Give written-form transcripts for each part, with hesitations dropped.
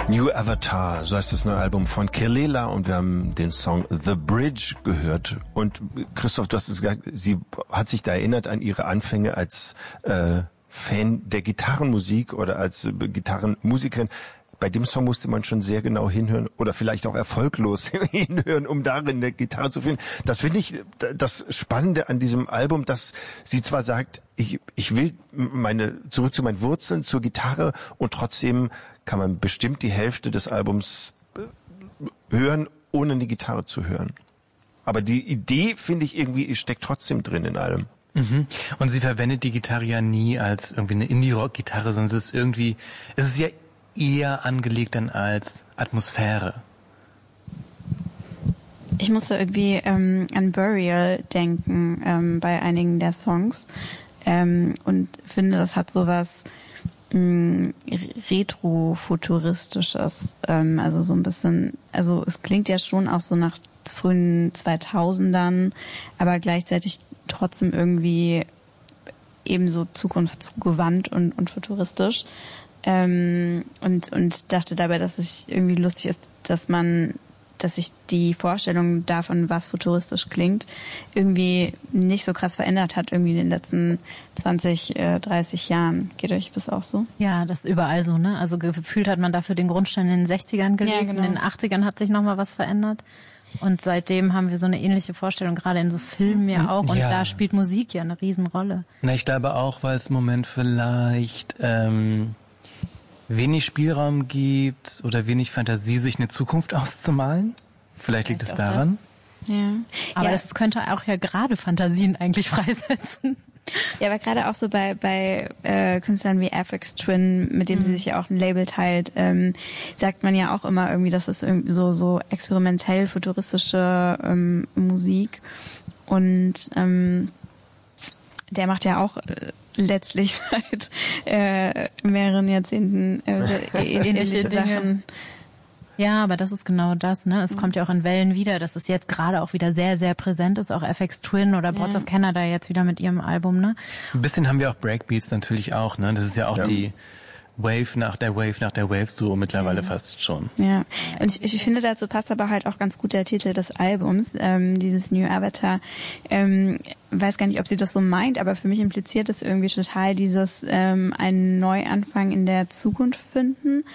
New Avatar, so heißt das neue Album von Kelela und wir haben den Song The Bridge gehört. Und Christoph, du hast es gesagt, sie hat sich da erinnert an ihre Anfänge als Fan der Gitarrenmusik oder als Gitarrenmusikerin. Bei dem Song musste man schon sehr genau hinhören oder vielleicht auch erfolglos hinhören, um darin eine Gitarre zu finden. Das finde ich das Spannende an diesem Album, dass sie zwar sagt, ich will zurück zu meinen Wurzeln, zur Gitarre, und trotzdem kann man bestimmt die Hälfte des Albums hören, ohne die Gitarre zu hören. Aber die Idee, finde ich, irgendwie steckt trotzdem drin in allem. Mhm. Und sie verwendet die Gitarre ja nie als irgendwie eine Indie-Rock-Gitarre, sondern es ist ja eher angelegt dann als Atmosphäre. Ich musste irgendwie an Burial denken bei einigen der Songs und finde, das hat sowas Retrofuturistisches, also so ein bisschen, also es klingt ja schon auch so nach frühen 2000ern, aber gleichzeitig trotzdem irgendwie ebenso zukunftsgewandt und futuristisch. Und dachte dabei, dass es irgendwie lustig ist, dass sich die Vorstellung davon, was futuristisch klingt, irgendwie nicht so krass verändert hat, irgendwie in den letzten 20, 30 Jahren. Geht euch das auch so? Ja, das ist überall so, ne? Also gefühlt hat man dafür den Grundstein in den 60ern gelegt, ja, genau. In den 80ern hat sich nochmal was verändert. Und seitdem haben wir so eine ähnliche Vorstellung, gerade in so Filmen ja auch. Und da spielt Musik ja eine Riesenrolle. Na, ich glaube auch, weil es im Moment vielleicht wenig Spielraum gibt oder wenig Fantasie, sich eine Zukunft auszumalen. Vielleicht liegt es daran. Das. Ja. Aber das könnte auch ja gerade Fantasien eigentlich freisetzen. Ja, aber gerade auch so bei Künstlern wie Aphex Twin, mit dem sie sich ja auch ein Label teilt, sagt man ja auch immer irgendwie, das ist irgendwie so experimentell futuristische Musik. Und der macht ja auch letztlich seit mehreren Jahrzehnten ähnliche Sachen. Ja, aber das ist genau das, ne? Es kommt ja auch in Wellen wieder, dass es jetzt gerade auch wieder sehr, sehr präsent ist, auch Aphex Twin oder Pots of Canada jetzt wieder mit ihrem Album, ne? Ein bisschen haben wir auch Breakbeats natürlich auch, ne? Das ist ja auch die Wave nach der Wave nach der Wave so mittlerweile fast schon. Ja, und ich finde, dazu passt aber halt auch ganz gut der Titel des Albums, dieses New Avatar. Weiß gar nicht, ob sie das so meint, aber für mich impliziert es irgendwie total dieses einen Neuanfang in der Zukunft finden.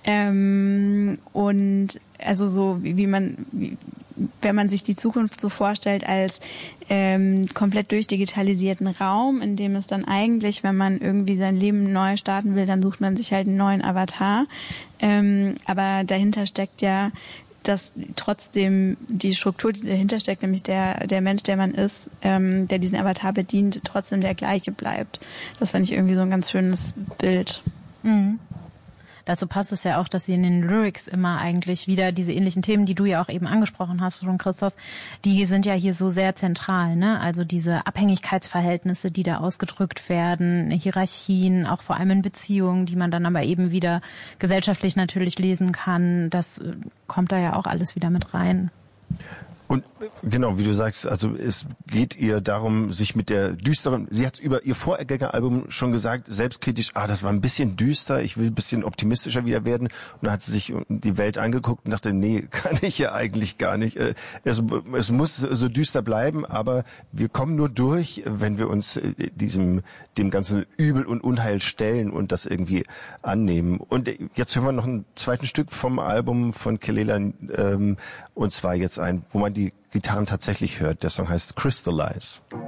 Und also so wenn man sich die Zukunft so vorstellt als komplett durchdigitalisierten Raum, in dem es dann eigentlich, wenn man irgendwie sein Leben neu starten will, dann sucht man sich halt einen neuen Avatar. Aber dahinter steckt ja dass trotzdem die Struktur, die dahinter steckt, nämlich der Mensch, der man ist, der diesen Avatar bedient, trotzdem der gleiche bleibt. Das fand ich irgendwie so ein ganz schönes Bild. Mhm. Dazu passt es ja auch, dass sie in den Lyrics immer eigentlich wieder diese ähnlichen Themen, die du ja auch eben angesprochen hast, schon Christoph, die sind ja hier so sehr zentral, ne? Also diese Abhängigkeitsverhältnisse, die da ausgedrückt werden, Hierarchien, auch vor allem in Beziehungen, die man dann aber eben wieder gesellschaftlich natürlich lesen kann, das kommt da ja auch alles wieder mit rein. Und genau, wie du sagst, also es geht ihr darum, sich mit der düsteren, sie hat über ihr Vorgängeralbum schon gesagt, selbstkritisch, das war ein bisschen düster, ich will ein bisschen optimistischer wieder werden. Und dann hat sie sich die Welt angeguckt und dachte, nee, kann ich ja eigentlich gar nicht. Es muss so düster bleiben, aber wir kommen nur durch, wenn wir uns dem ganzen Übel und Unheil stellen und das irgendwie annehmen. Und jetzt hören wir noch ein zweites Stück vom Album von Kelela, und zwar jetzt wo man die Gitarren tatsächlich hört. Der Song heißt Crystallize.